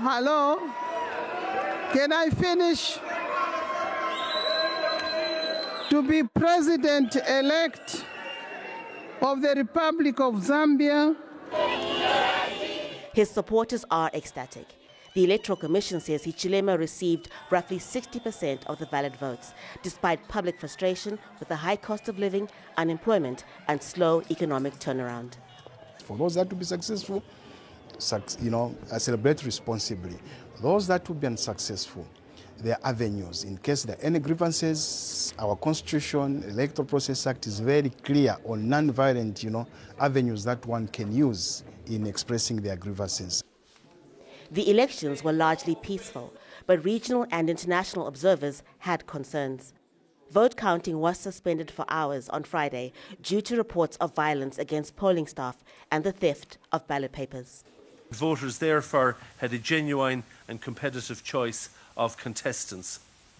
hello. Can I finish? To be president-elect of the Republic of Zambia. His supporters are ecstatic. The Electoral Commission says Hichilema received roughly 60% of the valid votes, despite public frustration with the high cost of living, unemployment, and slow economic turnaround. For those that will be successful, I celebrate responsibly. Those that will be unsuccessful, there are avenues. In case there are any grievances, our Constitution, Electoral Process Act is very clear on non-violent, avenues that one can use in expressing their grievances. The elections were largely peaceful, but regional and international observers had concerns. Vote counting was suspended for hours on Friday due to reports of violence against polling staff and the theft of ballot papers. Voters therefore had a genuine and competitive choice of contestants.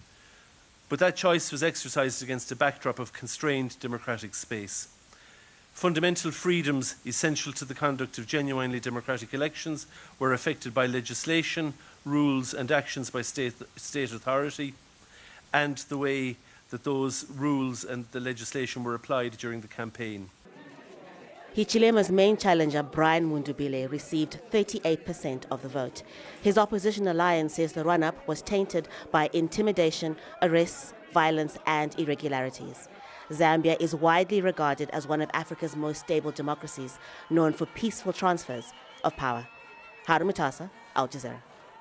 But that choice was exercised against a backdrop of constrained democratic space. Fundamental freedoms essential to the conduct of genuinely democratic elections were affected by legislation, rules and actions by state authority, and the way that those rules and the legislation were applied during the campaign. Hichilema's main challenger, Brian Mundubile, received 38% of the vote. His opposition alliance says the run-up was tainted by intimidation, arrests, violence and irregularities. Zambia is widely regarded as one of Africa's most stable democracies, known for peaceful transfers of power. Harun Mutasa, Al Jazeera.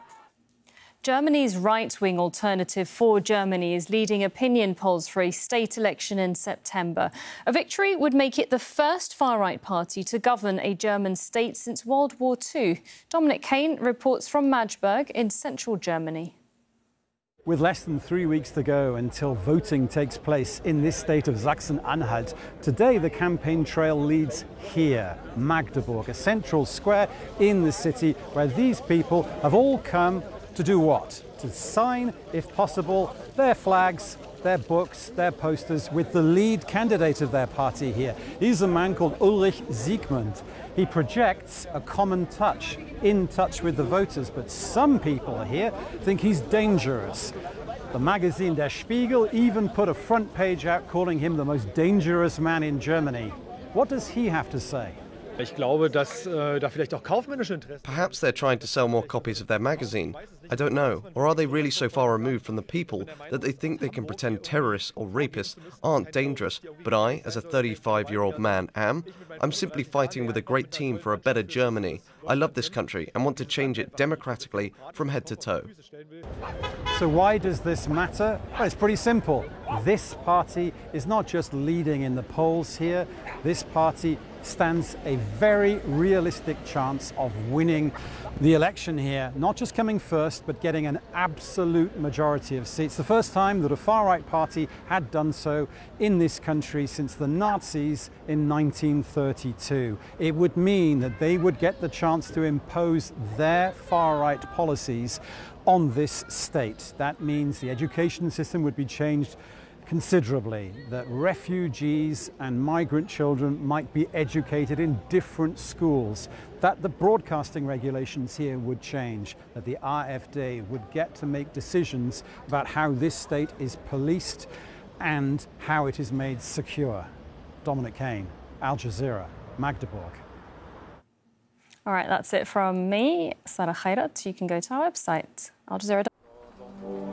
Germany's right-wing Alternative for Germany is leading opinion polls for a state election in September. A victory would make it the first far-right party to govern a German state since World War II. Dominic Kane reports from Magdeburg in central Germany. With less than 3 weeks to go until voting takes place in this state of Sachsen-Anhalt, today the campaign trail leads here, Magdeburg, a central square in the city where these people have all come to do what? To sign, if possible, their flags, their books, their posters with the lead candidate of their party here. He's a man called Ulrich Siegmund. He projects a common touch, in touch with the voters, but some people here think he's dangerous. The magazine Der Spiegel even put a front page out calling him the most dangerous man in Germany. What does he have to say? Perhaps they're trying to sell more copies of their magazine. I don't know. Or are they really so far removed from the people that they think they can pretend terrorists or rapists aren't dangerous? But I, as a 35-year-old man, am. I'm simply fighting with a great team for a better Germany. I love this country and want to change it democratically from head to toe. So why does this matter? Well, it's pretty simple. This party is not just leading in the polls here. This party stands a very realistic chance of winning the election here, not just coming first, but getting an absolute majority of seats. The first time that a far-right party had done so in this country since the Nazis in 1932. It would mean that they would get the chance to impose their far-right policies on this state. That means the education system would be changed considerably, that refugees and migrant children might be educated in different schools, that the broadcasting regulations here would change, that the AfD would get to make decisions about how this state is policed and how it is made secure. Dominic Kane, Al Jazeera, Magdeburg. All right, that's it from me, Sarah Khairat. You can go to our website, aljazeera.com.